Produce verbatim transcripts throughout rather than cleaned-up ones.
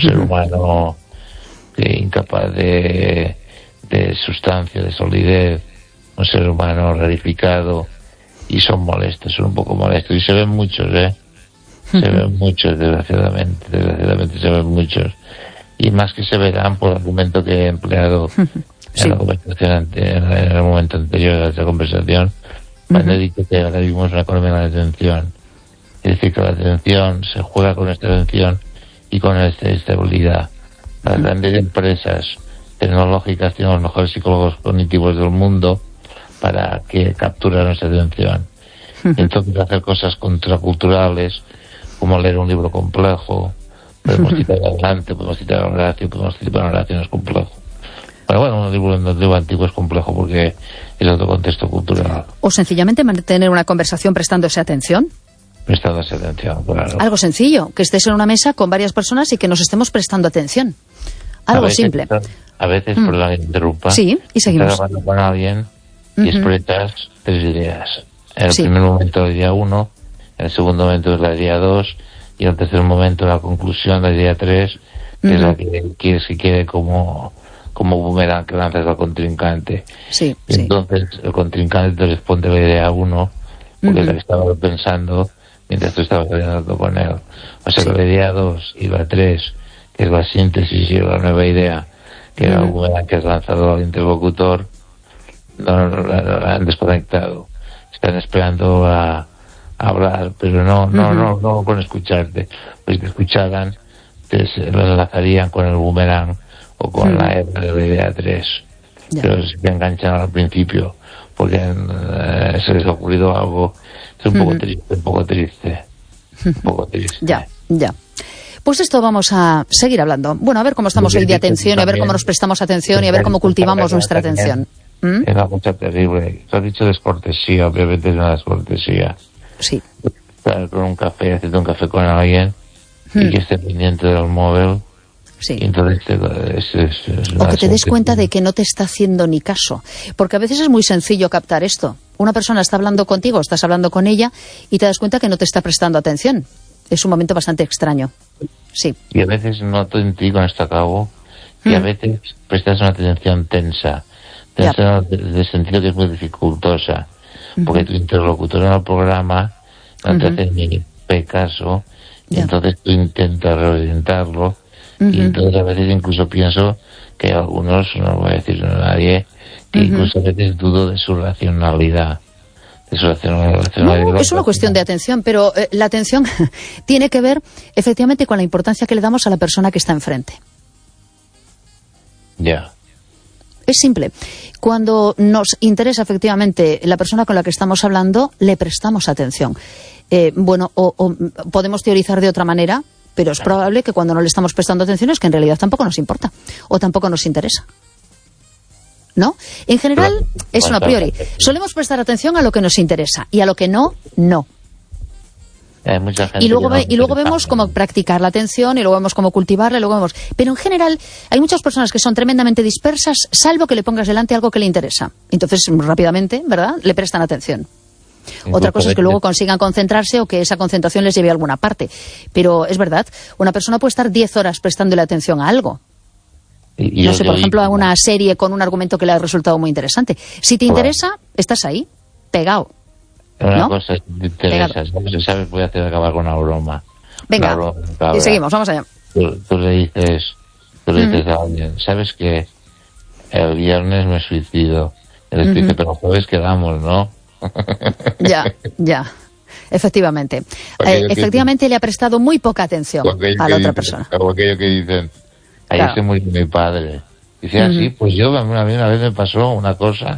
ser humano que incapaz de, de sustancia, de solidez, un ser humano rarificado, y son molestos, son un poco molestos, y se ven muchos, ¿eh? Se ven muchos, desgraciadamente, desgraciadamente se ven muchos, y más que se verán por el argumento que he empleado sí. en la conversación ante, en el momento anterior de esta conversación, cuando uh-huh. he dicho que ahora vivimos una economía de la atención. Es decir, que la atención se juega con esta atención y con esta estabilidad. Las uh-huh. grandes empresas tecnológicas tienen los mejores psicólogos cognitivos del mundo para que capturen nuestra atención. Uh-huh. Entonces, hacer cosas contraculturales, como leer un libro complejo, podemos uh-huh. citar adelante, podemos citar a Horacio, podemos citar a Horacio, no es complejo. Pero bueno, un libro, un libro antiguo es complejo porque es otro contexto cultural. O sencillamente mantener una conversación prestándose atención. Prestándose atención, claro. Algo sencillo, que estés en una mesa con varias personas y que nos estemos prestando atención. Algo a veces, simple. A veces, mm. perdón, interrumpa. Sí, y seguimos. Estás hablando con alguien y uh-huh. expresas tres ideas. En el sí. primer momento la idea uno, en el segundo momento es la idea dos, y en el tercer momento la conclusión, la idea tres, que uh-huh. es la que quieres que quede como... como boomerang que lanzas al contrincante. Sí, Entonces sí. el contrincante te responde la idea uno, porque uh-huh. es la que estaba pensando mientras tú estabas hablando con él. O sea, sí. que la idea dos y la tres, que es la síntesis y la nueva idea, que uh-huh. era el boomerang que has lanzado al interlocutor, no, no, no, no la han desconectado. Están esperando a, a hablar, pero no, no, uh-huh. no, no con escucharte. Pues que escucharan, te lo enlazarían con el boomerang o con mm. la, la idea tres, ya. Pero se enganchan al principio porque eh, se les ha ocurrido algo. Es un mm. poco triste, un poco triste, un poco triste. Ya, ya. Pues esto vamos a seguir hablando. Bueno, a ver cómo estamos hoy de atención, y a ver cómo nos prestamos atención y a ver cómo cultivamos nuestra atención. ¿Mm? Es una cosa terrible. Tú has dicho descortesía, obviamente es una descortesía. Sí. Estar con un café, haciendo un café con alguien mm. y que esté pendiente del móvil. Sí. Entonces, es, es, es o que te des cuenta de que no te está haciendo ni caso. Porque a veces es muy sencillo captar esto. Una persona está hablando contigo, estás hablando con ella y te das cuenta que no te está prestando atención. Es un momento bastante extraño. Sí. Y a veces noto en ti, con esto acabo, que mm. a veces prestas una atención tensa. Tensa en el sentido que es muy dificultosa. Mm-hmm. Porque tu interlocutor en el programa no mm-hmm. te hace ni pe caso. Y entonces tú intentas reorientarlo. Uh-huh. Y entonces a veces incluso pienso que algunos, no voy a decir a nadie, que uh-huh. incluso a veces dudo de su racionalidad. De su racionalidad. No, es una cuestión de atención, pero eh, la atención tiene que ver efectivamente con la importancia que le damos a la persona que está enfrente. Ya. Yeah. Es simple. Cuando nos interesa efectivamente la persona con la que estamos hablando, le prestamos atención. Eh, bueno, o, o podemos teorizar de otra manera, pero es probable que cuando no le estamos prestando atención es que en realidad tampoco nos importa o tampoco nos interesa. ¿No? En general es una priori. Solemos prestar atención a lo que nos interesa y a lo que no, no. Hay mucha gente y luego, no ve, y luego vemos cómo practicar la atención y luego vemos cómo cultivarla y luego vemos. Pero en general hay muchas personas que son tremendamente dispersas, salvo que le pongas delante algo que le interesa. Entonces rápidamente, ¿verdad?, le prestan atención. Otra cosa es que luego consigan concentrarse o que esa concentración les lleve a alguna parte. Pero es verdad, una persona puede estar diez horas prestándole atención a algo. Y, y no sé, por y, ejemplo, a una serie con un argumento que le ha resultado muy interesante. Si te interesa, bueno, estás ahí, pegado. Una ¿no? cosa te interesa, ¿sabes? ¿sabes? Voy a hacer acabar con una broma. Venga, una broma, y seguimos, vamos allá. Tú, tú le dices, tú le dices uh-huh. a alguien, ¿sabes que el viernes me suicido? Él uh-huh. dice, pero jueves quedamos, ¿no? Ya, ya. Efectivamente. Eh, efectivamente le ha prestado muy poca atención a la otra dicen, persona. Como aquello que dicen, ahí claro. se murió mi padre. Dice así, uh-huh. pues yo, a mí una vez me pasó una cosa.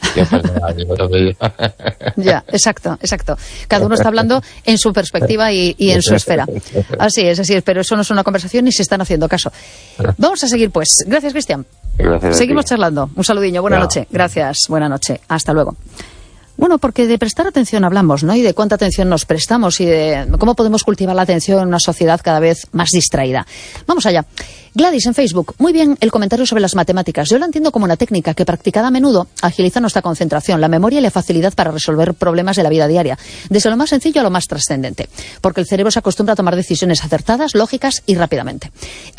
Ya, exacto, exacto. Cada uno está hablando en su perspectiva y, y en su esfera. Así es, así es, pero eso no es una conversación ni se están haciendo caso. Vamos a seguir, pues. Gracias, Cristian. Gracias. Seguimos charlando. Un saludillo, buena noche. Gracias, buena noche. Hasta luego. Bueno, porque de prestar atención hablamos, ¿no? Y de cuánta atención nos prestamos y de cómo podemos cultivar la atención en una sociedad cada vez más distraída. Vamos allá. Gladys en Facebook. Muy bien el comentario sobre las matemáticas. Yo la entiendo como una técnica que practicada a menudo agiliza nuestra concentración, la memoria y la facilidad para resolver problemas de la vida diaria, desde lo más sencillo a lo más trascendente, porque el cerebro se acostumbra a tomar decisiones acertadas, lógicas y rápidamente.